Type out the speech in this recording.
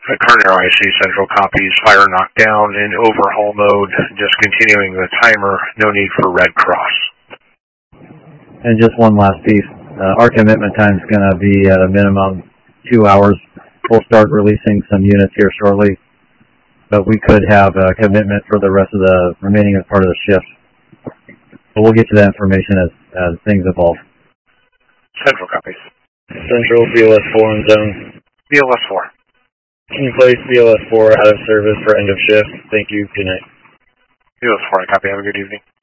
Current RIC Central copies fire knockdown in overhaul mode, just continuing the timer, no need for Red Cross. And just one last piece, our commitment time is going to be at a minimum 2 hours. We'll start releasing some units here shortly, but we could have a commitment for the rest of the remaining part of the shift. But we'll get to that information as things evolve. Central copies. Central, BLS 4 in zone. BLS 4. Can you place BLS 4 out of service for end of shift? Thank you. Good night. BLS 4, I copy. Have a good evening.